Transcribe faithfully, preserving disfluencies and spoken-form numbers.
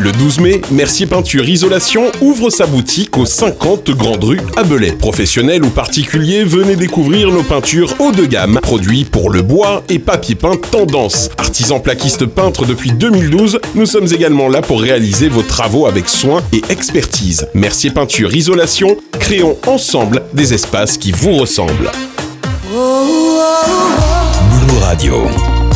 Le douze mai, Mercier Peinture Isolation ouvre sa boutique aux cinquante Grande Rue à Belay. Professionnels ou particuliers, venez découvrir nos peintures haut de gamme, produits pour le bois et papier peint tendance. Artisan plaquiste peintre depuis deux mille douze, nous sommes également là pour réaliser vos travaux avec soin et expertise. Mercier Peinture Isolation, créons ensemble des espaces qui vous ressemblent. Blue Radio.